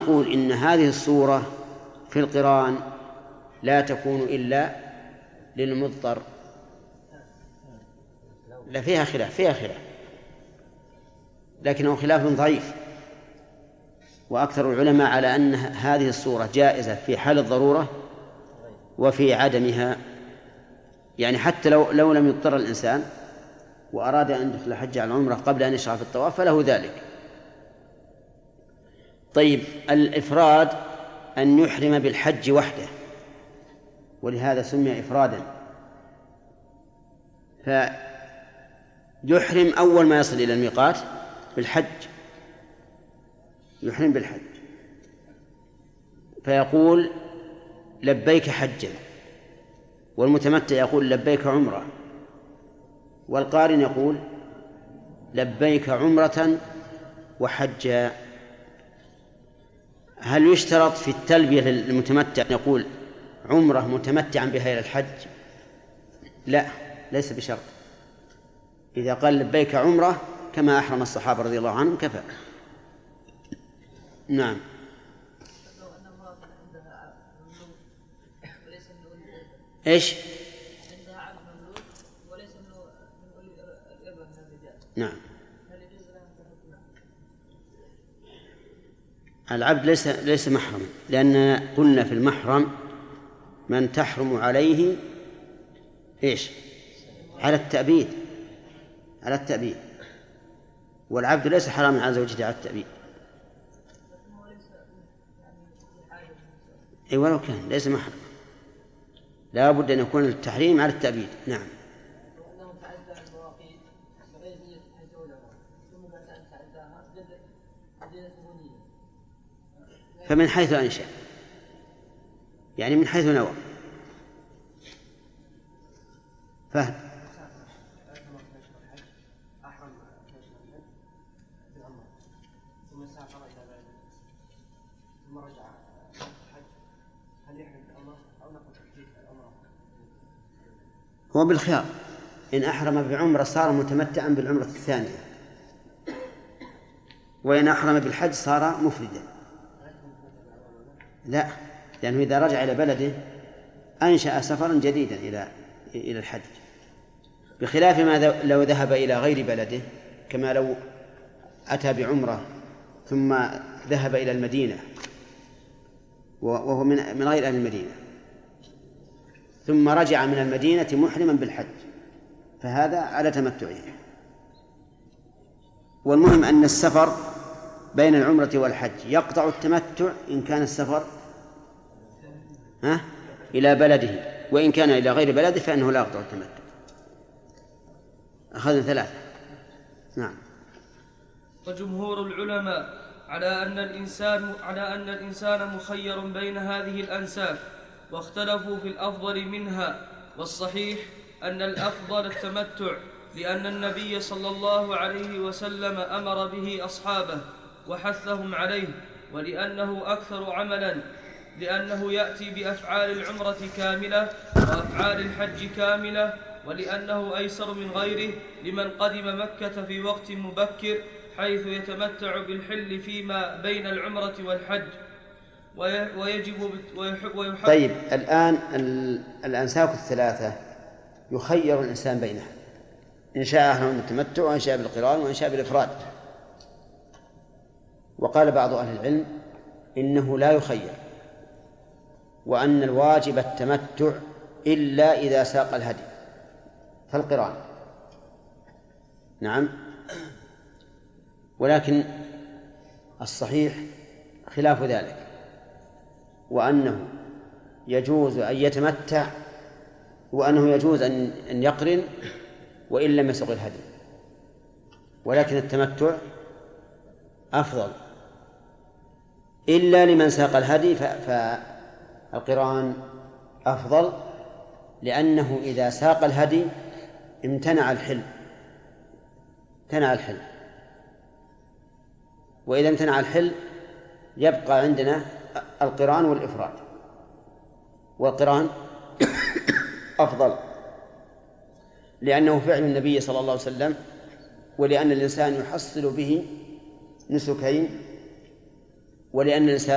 نقول إن هذه الصورة في القران لا تكون إلا للمضطر، لا فيها خلاف لكنه خلاف ضعيف، وأكثر العلماء على أن هذه الصورة جائزة في حال الضرورة وفي عدمها، يعني حتى لو لم يضطر الإنسان وأراد أن يدخل الحج على العمرة قبل أن يشرع في الطواف فله ذلك. طيب، الإفراد أن يحرم بالحج وحده، ولهذا سمي إفرادا، فيحرم أول ما يصل إلى الميقات بالحج، يحرم بالحج فيقول لبيك حجا، والمتمتع يقول لبيك عمرة، والقارن يقول لبيك عمرة وحجا. هل يشترط في التلبية للمتمتع أن يقول عمرة متمتعا بها إلى الحج؟ لا، ليس بشرط. إذا قال لبيك عمرة كما أحرم الصحابة رضي الله عنهم كفى. نعم. إيش؟ نعم. العبد ليس محرما، لأننا قلنا في المحرم من تحرم عليه إيش؟ على التأبيد، والعبد ليس حراما على زوجته على التأبيد. أي ولو كان ليس محرم لا بد أن يكون التحريم على التأبيد. نعم. فمن حيث أنشأ، يعني من حيث نوى. فهم. هو بالخيار، إن أحرم بعمرة صار متمتعا بالعمرة الثانية، وإن أحرم بالحج صار مفردا. لا، لأنه إذا رجع إلى بلده أنشأ سفرا جديدا إلى الحج، بخلاف ما لو ذهب إلى غير بلده، كما لو أتى بعمرة ثم ذهب إلى المدينة وهو من غير أهل المدينة، ثم رجع من المدينة محرما بالحج، فهذا على تمتعه. والمهم أن السفر بين العمرة والحج يقطع التمتع إن كان السفر إلى بلده، وإن كان إلى غير بلده فإنه لا يقطع التمتع. أخذنا 3. نعم. وجمهور العلماء على أن الإنسان مخير بين هذه الأنساك، واختلفوا في الأفضل منها، والصحيح أن الأفضل التمتع، لأن النبي صلى الله عليه وسلم أمر به أصحابه وحثهم عليه، ولأنه أكثر عملا، لأنه يأتي بأفعال العمرة كاملة وأفعال الحج كاملة، ولأنه أيسر من غيره لمن قدم مكة في وقت مبكر، حيث يتمتع بالحل فيما بين العمرة والحج، ويجب ويحب. طيب، الآن الأنساك 3 يخير الإنسان بينها، إن شاء أحرم التمتع، وإن شاء بالقران، وإن شاء بالإفراد. وقال بعض أهل العلم إنه لا يخير، وأن الواجب التمتع إلا إذا ساق الهدي فالقران. نعم. ولكن الصحيح خلاف ذلك، وأنه يجوز أن يتمتع، وأنه يجوز أن يقرن وإن لم يسق الهدي، ولكن التمتع أفضل إلا لمن ساق الهدي، فالقران أفضل، لأنه إذا ساق الهدي امتنع الحل، وإذا امتنع الحل يبقى عندنا القران والإفراد، والقران أفضل لأنه فعل النبي صلى الله عليه وسلم، ولأن الإنسان يحصل به نسكين، ولأن الإنسان